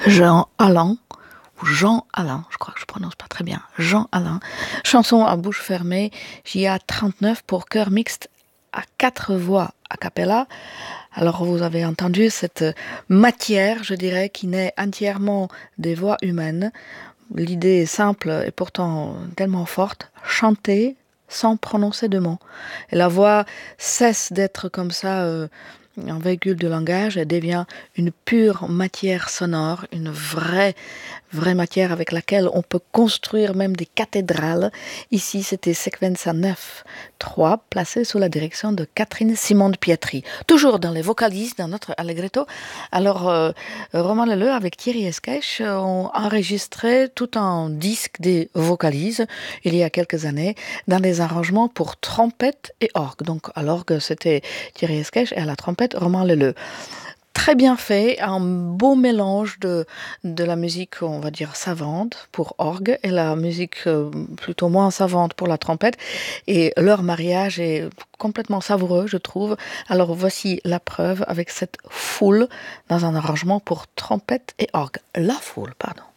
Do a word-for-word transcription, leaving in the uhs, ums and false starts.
Jean Alain, ou Jean Alain, je crois que je prononce pas très bien, Jean Alain, chanson à bouche fermée, J A trente-neuf pour chœur mixte à quatre voix a cappella. Alors vous avez entendu cette matière, je dirais, qui naît entièrement des voix humaines. L'idée est simple et pourtant tellement forte, chanter sans prononcer de mots. Et la voix cesse d'être comme ça euh, un véhicule de langage, elle devient une pure matière sonore, une vraie, vraie matière avec laquelle on peut construire même des cathédrales. Ici, c'était Sequenza neuf trois, placé sous la direction de Catherine Simon de Pietri. Toujours dans les vocalises, dans notre Allegretto. Alors, euh, Romain Leleu avec Thierry Esquèche ont enregistré tout un disque des vocalises il y a quelques années dans des arrangements pour trompette et orgue. Donc, à l'orgue, c'était Thierry Esquèche et à la trompette, Romain Leleu. Très bien fait, un beau mélange de, de la musique, on va dire, savante pour orgue et la musique euh, plutôt moins savante pour la trompette. Et leur mariage est complètement savoureux, je trouve. Alors voici la preuve avec cette foule dans un arrangement pour trompette et orgue. La foule, pardon.